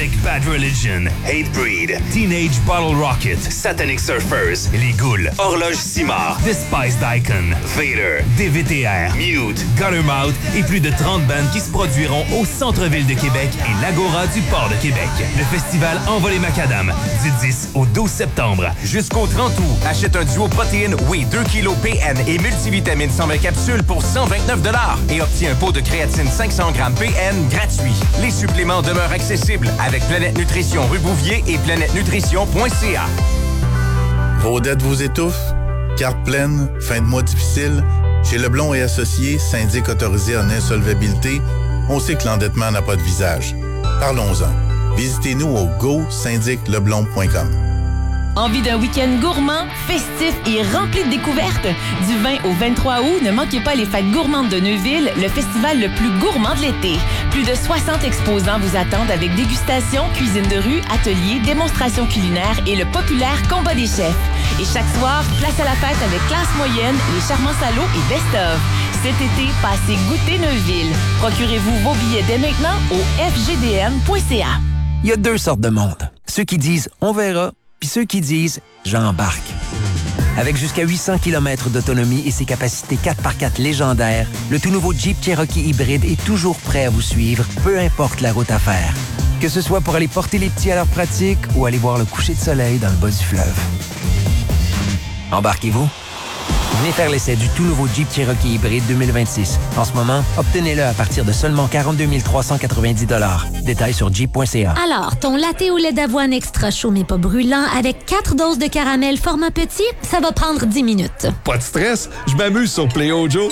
avec Bad Religion, Hatebreed, Teenage Bottle Rocket, Satanic Surfers, Les Ghouls, Horloge Simard, Despised Icon, Vader, DVTR, Mute, Guttermouth et plus de 30 bandes qui se produiront au centre-ville de Québec et l'Agora du Port de Québec. Le festival Envolé Macadam du 10 au 12 septembre. Jusqu'au 30 août, achète un duo protéines Whey 2 kg PN et multivitamines 120 capsules pour 129 $ et obtiens un pot de créatine 500 g PN gratuit. Les suppléments demeurent accessibles avec Planète Nutrition rue Bouvier et planètenutrition.ca. Vos dettes vous étouffent? Carte pleine? Fin de mois difficile? Chez Leblond et Associés, syndic autorisé en insolvabilité, on sait que l'endettement n'a pas de visage. Parlons-en. Visitez-nous au go-syndicleblond.com. Envie d'un week-end gourmand, festif et rempli de découvertes? Du 20 au 23 août, ne manquez pas les fêtes gourmandes de Neuville, le festival le plus gourmand de l'été. Plus de 60 exposants vous attendent avec dégustation, cuisine de rue, ateliers, démonstrations culinaires et le populaire combat des chefs. Et chaque soir, place à la fête avec Classe moyenne, les charmants salauds et best-of. Cet été, passez goûter Neuville. Procurez-vous vos billets dès maintenant au fgdm.ca. Il y a deux sortes de monde. Ceux qui disent « on verra », puis ceux qui disent « j'embarque ». Avec jusqu'à 800 km d'autonomie et ses capacités 4x4 légendaires, le tout nouveau Jeep Cherokee hybride est toujours prêt à vous suivre, peu importe la route à faire. Que ce soit pour aller porter les petits à leur pratique ou aller voir le coucher de soleil dans le bas du fleuve. Embarquez-vous? Venez faire l'essai du tout nouveau Jeep Cherokee hybride 2026. En ce moment, obtenez-le à partir de seulement 42 390 $. Détails sur jeep.ca. Alors, ton latte au lait d'avoine extra chaud mais pas brûlant avec 4 doses de caramel format petit, ça va prendre 10 minutes. Pas de stress, je m'amuse sur Play-O-Joe.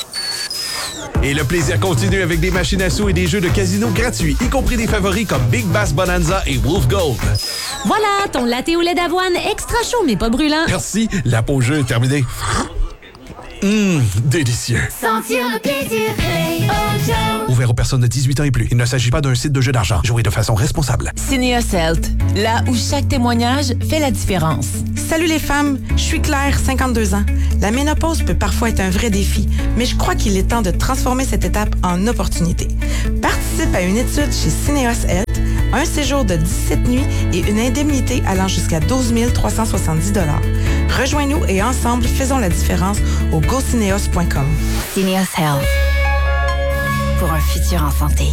Et le plaisir continue avec des machines à sous et des jeux de casino gratuits, y compris des favoris comme Big Bass Bonanza et Wolf Gold. Voilà, ton latte au lait d'avoine extra chaud mais pas brûlant. Merci, la pause jeu est terminée. Délicieux. Sentir le plaisir, Play-O-Joe. Ouvert aux personnes de 18 ans et plus. Il ne s'agit pas d'un site de jeu d'argent. Jouez de façon responsable. Cinéos Health, là où chaque témoignage fait la différence. Salut les femmes, je suis Claire, 52 ans. La ménopause peut parfois être un vrai défi, mais je crois qu'il est temps de transformer cette étape en opportunité. Participe à une étude chez Cinéos Health, un séjour de 17 nuits et une indemnité allant jusqu'à 12 370 $. Rejoins-nous et ensemble, faisons la différence au gocineos.com. Cineos Health. Pour un futur en santé.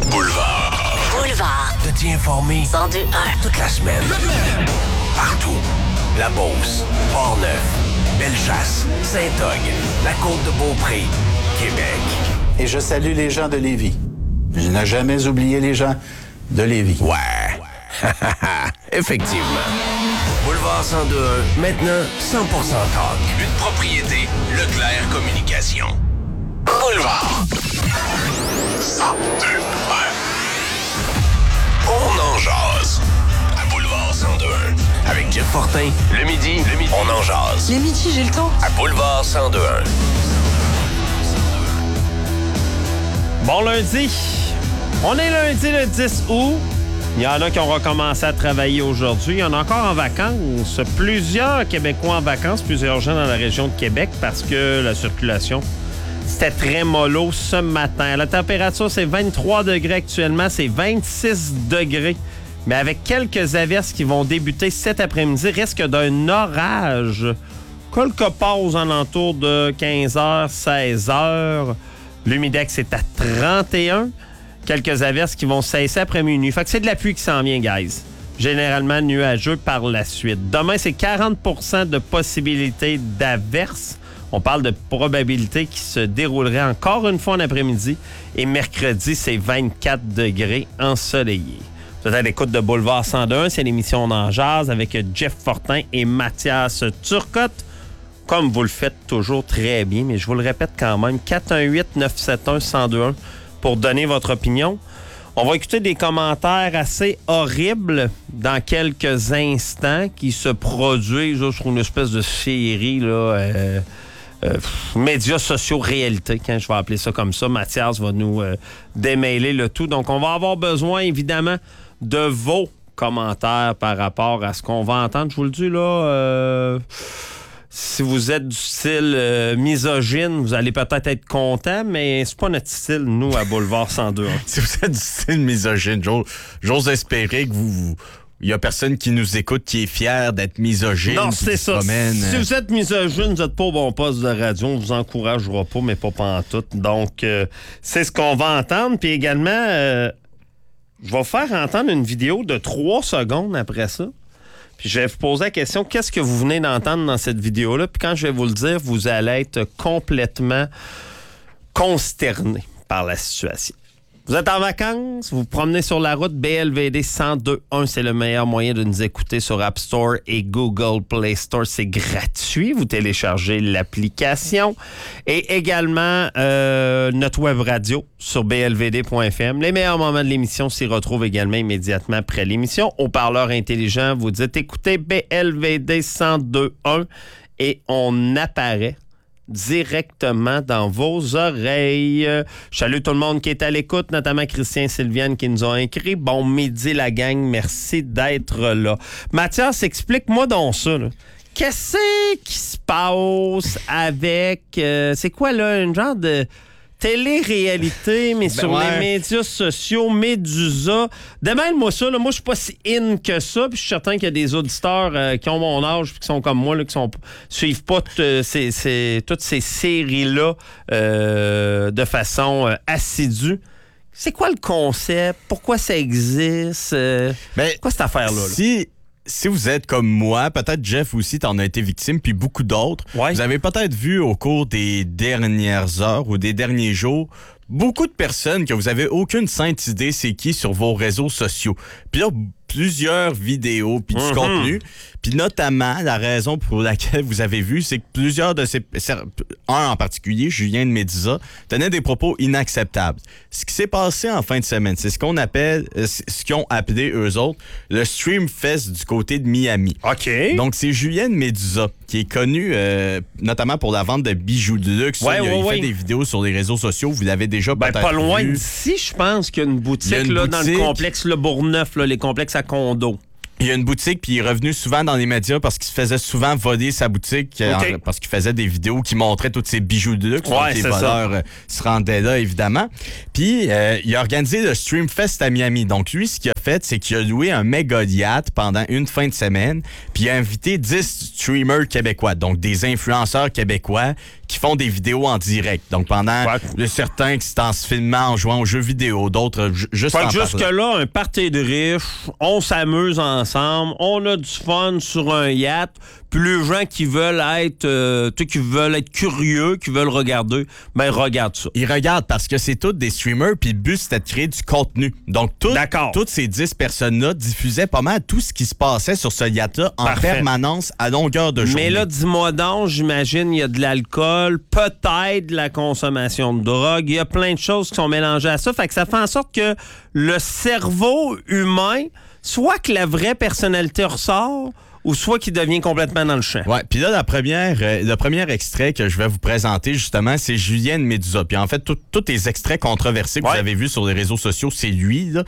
Boulevard. De t'y informer. 102.1. Toute la semaine. Partout. La Beauce, Port-Neuf, Bellechasse, Saint-Og, la Côte-de-Beaupré, Québec. Et je salue les gens de Lévis. Je n'ai jamais oublié les gens de Lévis. Ouais. Effectivement. Boulevard 102.1, maintenant 100% talk. Une propriété Leclerc Communication. Boulevard 102.1. On en jase. À Boulevard 102.1. Avec Jeff Fortin, le midi, on en jase. Les midis, j'ai le temps. À Boulevard 102.1. Bon lundi. On est lundi le 10 août. Il y en a qui ont recommencé à travailler aujourd'hui. Il y en a encore en vacances. Plusieurs Québécois en vacances, plusieurs gens dans la région de Québec parce que la circulation, c'était très mollo ce matin. La température, c'est 23 degrés actuellement. C'est 26 degrés. Mais avec quelques averses qui vont débuter cet après-midi, risque d'un orage. Quelque part aux alentours de 15h, 16h. L'humidex est à 31. Quelques averses qui vont cesser après minuit. Fait que c'est de la pluie qui s'en vient, guys. Généralement nuageux par la suite. Demain, c'est 40% de possibilité d'averses. On parle de probabilité qui se déroulerait encore une fois en après-midi. Et mercredi, c'est 24 degrés ensoleillé. Vous êtes à l'écoute de Boulevard 102. C'est l'émission On en jase avec Jeff Fortin et Mathias Turcotte. Comme vous le faites toujours très bien, mais je vous le répète quand même, 418-971-1021 pour donner votre opinion. On va écouter des commentaires assez horribles dans quelques instants qui se produisent là, sur une espèce de série là, médias sociaux réalité, quand je vais appeler ça comme ça. Mathias va nous démêler le tout. Donc, on va avoir besoin, évidemment, de vos commentaires par rapport à ce qu'on va entendre. Je vous le dis, là... Si vous êtes du style misogyne, vous allez peut-être être content, mais c'est pas notre style, nous, à Boulevard 102. Si vous êtes du style misogyne, j'ose espérer que il y a personne qui nous écoute qui est fier d'être misogyne. Non, c'est ça. Si vous êtes misogyne, vous n'êtes pas au bon poste de radio, on vous encouragera pas, mais pas pantoute. Donc, c'est ce qu'on va entendre. Puis également, je vais vous faire entendre une vidéo de 3 secondes après ça. Puis je vais vous poser la question, qu'est-ce que vous venez d'entendre dans cette vidéo-là? Puis quand je vais vous le dire, vous allez être complètement consterné par la situation. Vous êtes en vacances, vous vous promenez sur la route, BLVD 102.1, c'est le meilleur moyen de nous écouter sur App Store et Google Play Store. C'est gratuit, vous téléchargez l'application. Et également notre web radio sur blvd.fm. Les meilleurs moments de l'émission s'y retrouvent également immédiatement après l'émission. Haut-parleur intelligent, vous dites écoutez BLVD 102.1 et on apparaît directement dans vos oreilles. Je salue tout le monde qui est à l'écoute, notamment Christian et Sylviane qui nous ont écrit. Bon midi la gang, merci d'être là. Mathias, explique-moi donc ça, là. Qu'est-ce qui se passe avec... c'est quoi là, un genre de télé-réalité, mais sur les médias sociaux, Médusa. Demande-moi ça, là, moi je suis pas si in que ça, puis je suis certain qu'il y a des auditeurs qui ont mon âge, puis qui sont comme moi, là, qui suivent pas toutes ces séries-là de façon assidue. C'est quoi le concept? Pourquoi ça existe? Quoi cette affaire-là? Là? Si vous êtes comme moi, peut-être Jeff aussi, t'en as été victime, puis beaucoup d'autres, vous avez peut-être vu au cours des dernières heures ou des derniers jours beaucoup de personnes que vous avez aucune sainte idée c'est qui sur vos réseaux sociaux. Puis là, plusieurs vidéos puis du contenu. Puis notamment, la raison pour laquelle vous avez vu, c'est que plusieurs de ces... Un en particulier, Julien de Médusa, tenait des propos inacceptables. Ce qui s'est passé en fin de semaine, c'est ce qu'on appelle... ce qu'ils ont appelé, eux autres, le Stream Fest du côté de Miami. OK. Donc, c'est Julien de Médusa, qui est connu notamment pour la vente de bijoux de luxe. Il fait des vidéos sur les réseaux sociaux. Vous l'avez déjà peut-être pas loin vu. d'ici, je pense qu'il y a une boutique, là, dans le complexe Le Bourgneuf, là, les complexes à condo. Il y a une boutique, puis il est revenu souvent dans les médias parce qu'il se faisait souvent voler sa boutique, parce qu'il faisait des vidéos qui montraient tous ses bijoux de luxe. Donc les voleurs se rendaient là, évidemment. Puis, il a organisé le Stream Fest à Miami. Donc, lui, ce qu'il a fait, c'est qu'il a loué un méga yacht pendant une fin de semaine, puis il a invité 10 streamers québécois, donc des influenceurs québécois qui font des vidéos en direct. Donc, pendant certains qui sont en se filmant, en jouant aux jeux vidéo, d'autres juste en jusque-là, un party de riches, on s'amuse ensemble, on a du fun sur un yacht, puis les gens qui veulent être curieux, qui veulent regarder, ben regardent ça. Ils regardent parce que c'est tous des streamers, puis le but, c'était de créer du contenu. Donc, toutes ces 10 personnes-là diffusaient pas mal tout ce qui se passait sur ce yacht-là en permanence à longueur de journée. Mais là, dis-moi donc, j'imagine, il y a de l'alcool, peut-être de la consommation de drogue, il y a plein de choses qui sont mélangées à ça, fait que ça fait en sorte que le cerveau humain, soit que la vraie personnalité ressort, ou soit qu'il devient complètement dans le champ. Ouais, puis là, le premier extrait que je vais vous présenter, justement, c'est Julien de Médusa. Puis en fait, tous les extraits controversés que vous avez vus sur les réseaux sociaux, c'est lui, là.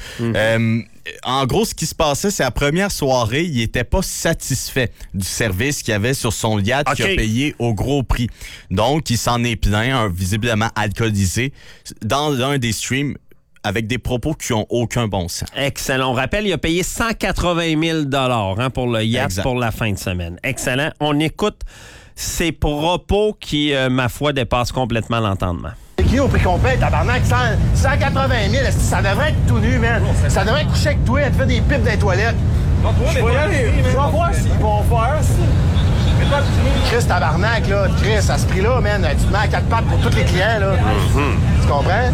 En gros, ce qui se passait, c'est la première soirée, il était pas satisfait du service qu'il y avait sur son yacht qu'il a payé au gros prix. Donc, il s'en est plaint, visiblement alcoolisé, dans l'un des streams, avec des propos qui n'ont aucun bon sens. Excellent. On rappelle, il a payé 180 000 pour le yacht pour la fin de semaine. Excellent. On écoute ces propos qui, ma foi, dépassent complètement l'entendement. C'est qui au prix complet, tabarnak? 180 000, ça devrait être tout nu, man. Ça devrait être couché avec toi, elle te fait des pipes dans les toilettes. Je vais y aller. Je vais voir s'ils vont faire ça. Chris, tabarnak, là. Chris, à ce prix-là, man, tu te mets à 4 pattes pour tous les clients, là. Tu comprends?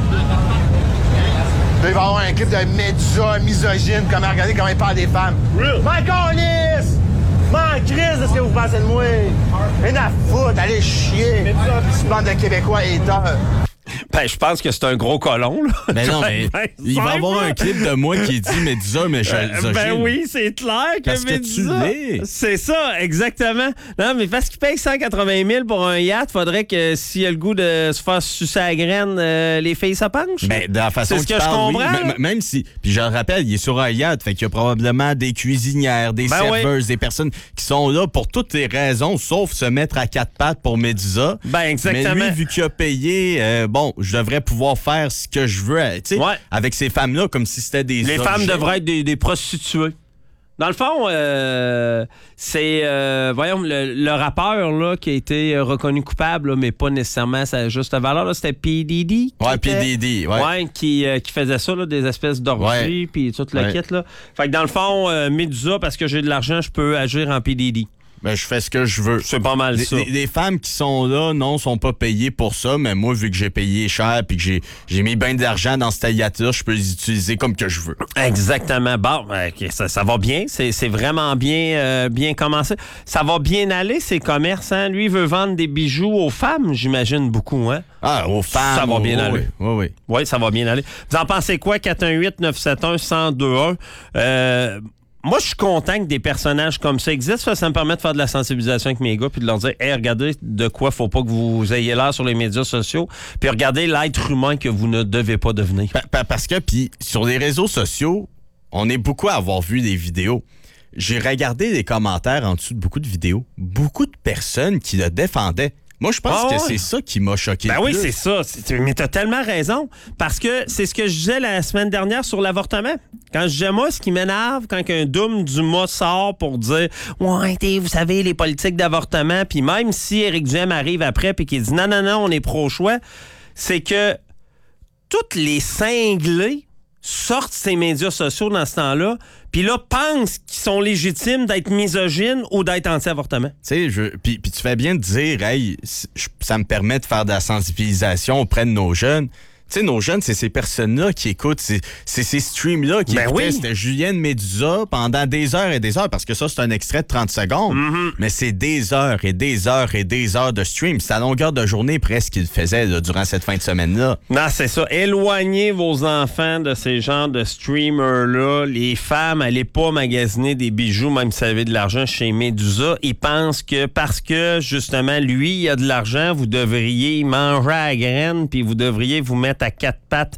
Il va y avoir un clip de Médusa misogyne, regardez comment il parle des femmes. M'en calisse! M'en crise de ce que vous pensez de moi! Rien à foutre, allez chier! Cette bande de Québécois haters. Ben, je pense que c'est un gros colon, là. Mais non, mais il va y avoir un clip de moi qui dit Médusa, mais ben oui, c'est clair que parce Médusa. Que tu l'es. C'est ça, exactement. Non, mais parce qu'il paye 180 000 pour un yacht, faudrait que s'il a le goût de se faire sucer à la graine, les filles se penchent. Ben, de la façon c'est ce que parle, je comprends. Oui. Même si, puis je le rappelle, il est sur un yacht, fait qu'il y a probablement des cuisinières, des serveuses, des personnes qui sont là pour toutes les raisons, sauf se mettre à quatre pattes pour Médusa. Ben, exactement. Mais lui, vu qu'il a payé, je devrais pouvoir faire ce que je veux, tu sais, avec ces femmes-là, comme si c'était des Les objets. femmes devraient être des prostituées. Dans le fond, c'est, voyons, le rappeur là, qui a été reconnu coupable, là, mais pas nécessairement à sa juste valeur, là, c'était P. Diddy. P. Diddy, qui faisait ça, là, des espèces d'orgies, puis tout le kit. Là. Fait que dans le fond, Médusa, parce que j'ai de l'argent, je peux agir en P. Diddy. Ben, je fais ce que je veux. C'est pas mal ça. Les femmes qui sont là, non, sont pas payées pour ça, mais moi, vu que j'ai payé cher puis que j'ai mis bien d'argent dans cette yacht-là, je peux les utiliser comme que je veux. Exactement. Bon, ça va bien. C'est vraiment bien commencé. Ça va bien aller, ces commerces. Hein? Lui, il veut vendre des bijoux aux femmes, j'imagine beaucoup. Hein? Ah, aux femmes. Ça va bien aller. Oui. Oui, ça va bien aller. Vous en pensez quoi? 418-971-1021. Moi, je suis content que des personnages comme ça existent. Ça me permet de faire de la sensibilisation avec mes gars puis de leur dire, hey, regardez de quoi faut pas que vous ayez l'air sur les médias sociaux. Puis regardez l'être humain que vous ne devez pas devenir. Parce que, puis sur les réseaux sociaux, on est beaucoup à avoir vu des vidéos. J'ai regardé les commentaires en dessous de beaucoup de vidéos. Beaucoup de personnes qui le défendaient. Moi, je pense que c'est ça qui m'a choqué. Ben oui, c'est ça. Mais t'as tellement raison. Parce que c'est ce que je disais la semaine dernière sur l'avortement. Quand je disais, moi, ce qui m'énerve, quand un Doom Dumas sort pour dire « Ouais, vous savez, les politiques d'avortement », puis même si Éric Duhem arrive après puis qu'il dit « Non, on est pro-choix », c'est que toutes les cinglés sortent ces médias sociaux dans ce temps-là, puis là, pensent qu'ils sont légitimes d'être misogynes ou d'être anti-avortement. Tu sais, puis tu fais bien de dire, hey, ça me permet de faire de la sensibilisation auprès de nos jeunes. Tu sais, nos jeunes, c'est ces personnes-là qui écoutent, c'est ces streams-là qui écoutaient. C'était Julienne Médusa pendant des heures et des heures, parce que ça, c'est un extrait de 30 secondes. Mm-hmm. Mais c'est des heures et des heures et des heures de stream. C'est à longueur de journée presque qu'il faisait là, durant cette fin de semaine-là. Non, c'est ça. Éloignez vos enfants de ces genres de streamers-là. Les femmes, allez pas magasiner des bijoux, même si vous avez de l'argent chez Médusa. Ils pensent que parce que, justement, lui, il a de l'argent, vous devriez manger à la graine, puis vous devriez vous mettre à quatre pattes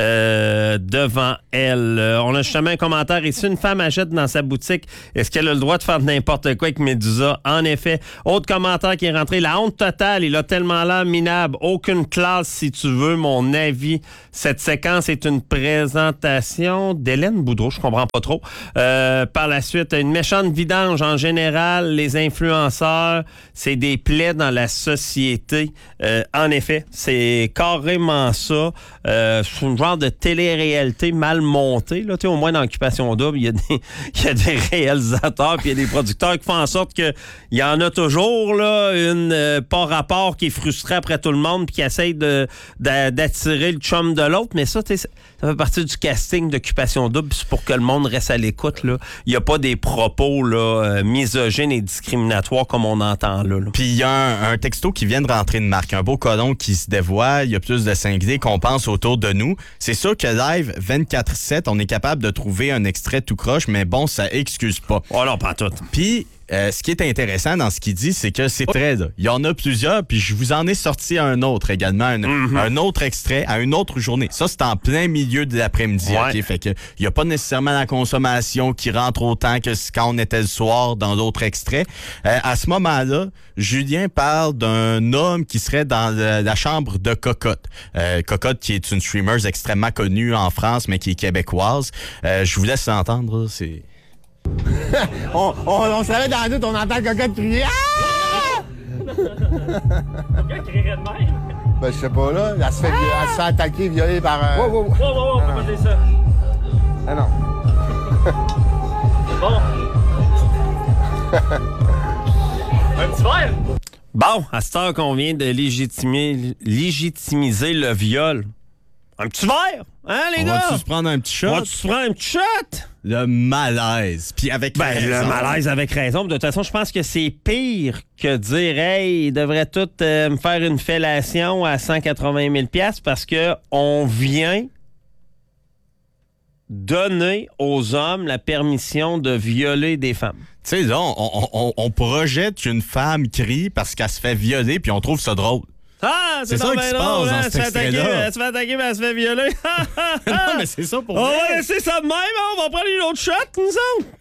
devant elle. On a justement un commentaire ici. Une femme achète dans sa boutique. Est-ce qu'elle a le droit de faire n'importe quoi avec Médusa? En effet. Autre commentaire qui est rentré. La honte totale. Il a tellement l'air minable. Aucune classe, si tu veux, mon avis. Cette séquence est une présentation d'Hélène Boudreau. Je comprends pas trop. Par la suite, une méchante vidange. En général, les influenceurs, c'est des plaies dans la société. En effet, c'est carrément ça. C'est un genre de télé-réalité mal montée. Là. Au moins, dans Occupation Double, il y a des réalisateurs puis il y a des producteurs qui font en sorte qu'il y en a toujours là, une pas rapport qui est frustré après tout le monde puis qui essaye d'attirer le chum de l'autre. Mais ça, ça fait partie du casting d'Occupation Double. C'est pour que le monde reste à l'écoute. Il n'y a pas des propos là, misogynes et discriminatoires comme on entend là. Puis il y a un texto qui vient de rentrer de Marc. Un beau colon qui se dévoile. Il y a plus de cinglés qu'on pense autour de nous. C'est sûr que live 24/7, on est capable de trouver un extrait tout croche, mais bon, ça excuse pas. Oh non, pas tout. Puis, ce qui est intéressant dans ce qu'il dit, c'est que c'est très... Il y en a plusieurs, puis je vous en ai sorti un autre également, un autre extrait à une autre journée. Ça, c'est en plein milieu de l'après-midi. Ouais. Okay? Fait que il n'y a pas nécessairement la consommation qui rentre autant que quand on était le soir dans d'autres extraits. À ce moment-là, Julien parle d'un homme qui serait dans la chambre de Cocotte. Cocotte, qui est une streamer extrêmement connue en France, mais qui est québécoise. Je vous laisse l'entendre, c'est... on savait dans le doute, on entend Cocotte crier. Ah! Quelqu'un crierait de même? Ben, je sais pas, là. Elle se fait attaquer, violer par un... Wow, faut pas dire ça. Ah non. Bon. Un petit verre? Bon, à cette heure qu'on vient de légitimiser le viol. Un petit verre? Hein, les gars? On va-tu se prendre un petit shot? On va-tu se prendre un petit shot? Le malaise. Puis avec raison. Le malaise avec raison. De toute façon, je pense que c'est pire que dire « Hey, ils devraient tous me faire une fellation à 180 000 $ parce qu'on vient donner aux hommes la permission de violer des femmes. » Tu sais, là, on projette qu'une femme crie parce qu'elle se fait violer puis on trouve ça drôle. Ah, c'est ça qui se passe dans cet extrait-là. Elle se fait attaquer, mais elle se fait violer. Non, mais c'est ça pour on vrai. va laisser ça de même, on va prendre une autre shot, nous autres.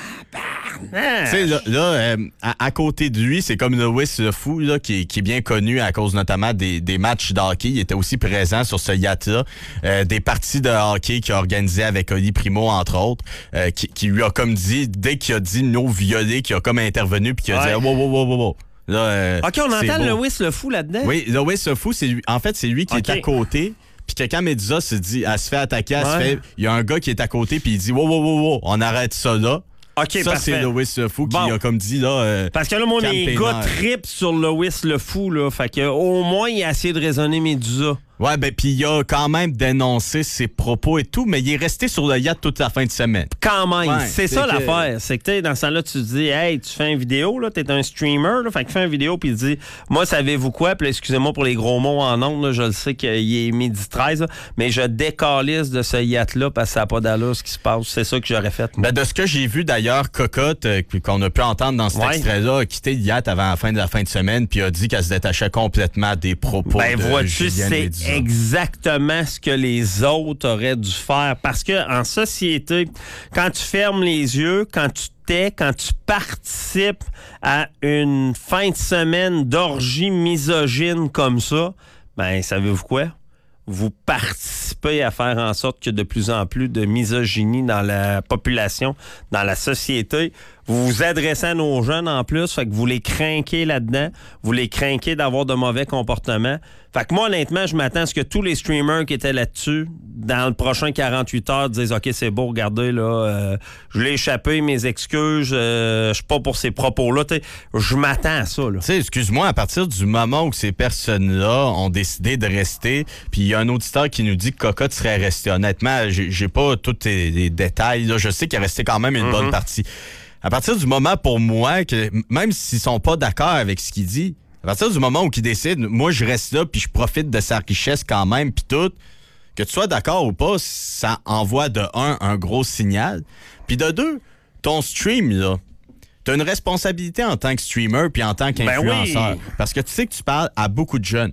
Tu sais, là, à côté de lui, c'est comme Lewis le Fou, là, qui est bien connu à cause notamment des matchs de hockey. Il était aussi présent sur ce yacht-là. Des parties de hockey qu'il a organisées avec Oli Primo, entre autres, qui lui a comme dit, dès qu'il a dit nos violés, qu'il a comme intervenu, puis qu'il a dit wow. Là, OK, on entend Lewis le Fou là-dedans? Oui, Lewis le Fou, c'est lui. En fait, c'est lui qui est à côté. Puis quelqu'un Médusa se dit, elle se fait attaquer, il y a un gars qui est à côté, puis il dit wow, on arrête ça là. OK, ça, c'est Lewis le Fou qui a comme dit là. Parce que là, mon gars trippe sur Lewis le Fou, là. Fait que au moins, il a essayé de raisonner Médusa. Ouais, ben, puis il a quand même dénoncé ses propos et tout, mais il est resté sur le yacht toute la fin de semaine. Quand même, c'est ça l'affaire. C'est que, dans ce temps-là, tu te dis, hey, tu fais une vidéo, là, t'es un streamer, là, fait que fais une vidéo, puis il dit, moi, savez-vous quoi? Puis excusez-moi pour les gros mots en ondes, là, je le sais qu'il est midi 13, là, mais je décalisse de ce yacht-là parce que ça n'a pas d'allure ce qui se passe. C'est ça que j'aurais fait. Ben, de ce que j'ai vu d'ailleurs, Cocotte, qu'on a pu entendre dans cet extrait-là, a quitté le yacht avant la fin de semaine, puis a dit qu'elle se détachait complètement des propos de Julienne Médusa. Exactement ce que les autres auraient dû faire. Parce que en société, quand tu fermes les yeux, quand tu tais, quand tu participes à une fin de semaine d'orgie misogyne comme ça, ben savez-vous quoi? Vous participez à faire en sorte qu'il y a de plus en plus de misogynie dans la population, dans la société. Vous vous adressez à nos jeunes en plus, fait que vous les craquez là-dedans, vous les craquez d'avoir de mauvais comportements. Fait que moi, honnêtement, je m'attends à ce que tous les streamers qui étaient là-dessus, dans le prochain 48 heures, disent « OK, c'est beau, regardez, là, je l'ai échappé, mes excuses, je suis pas pour ces propos-là. » Je m'attends à ça, là. Tu sais, excuse-moi, à partir du moment où ces personnes-là ont décidé de rester, puis il y a un auditeur qui nous dit que Cocotte serait resté. Honnêtement, j'ai pas tous les détails, là. Je sais qu'il est resté quand même une bonne partie. À partir du moment, pour moi, que même s'ils sont pas d'accord avec ce qu'il dit, à partir du moment où il décide, moi, je reste là, puis je profite de sa richesse quand même, puis tout, que tu sois d'accord ou pas, ça envoie de un gros signal. Puis de deux, ton stream, là, t'as une responsabilité en tant que streamer puis en tant qu'influenceur. Oui. Parce que tu sais que tu parles à beaucoup de jeunes.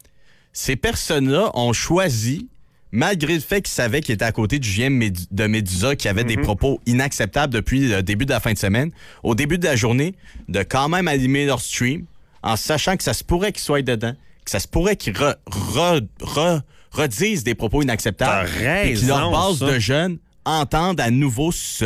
Ces personnes-là ont choisi, malgré le fait qu'ils savaient qu'ils étaient à côté de Julien de Médusa, qui avait des propos inacceptables depuis le début de la fin de semaine, au début de la journée, de quand même allumer leur stream, en sachant que ça se pourrait qu'ils soient dedans, que ça se pourrait qu'ils redisent des propos inacceptables, et que leur base de jeunes entendent à nouveau ce